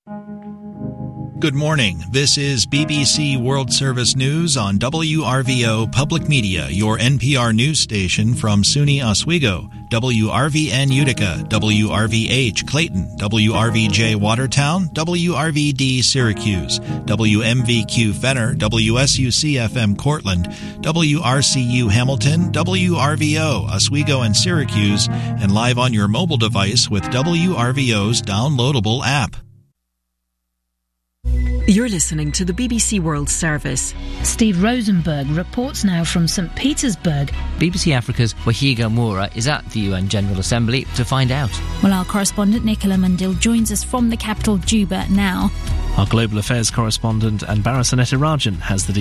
Good morning. This is BBC World Service News on WRVO Public Media, your NPR news station from SUNY Oswego, WRVN Utica, WRVH Clayton, WRVJ Watertown, WRVD Syracuse, WMVQ Fenner, WSUC-FM Cortland, WRCU Hamilton, WRVO Oswego and Syracuse, and live on your mobile device with WRVO's downloadable app. You're listening to the BBC World Service. Steve Rosenberg reports now from St. Petersburg. BBC Africa's Wahiga Moura is at the UN General Assembly to find out. Well, our correspondent Nicola Mundil joins us from the capital Juba now. Our global affairs correspondent Anbara Sanetirajan has the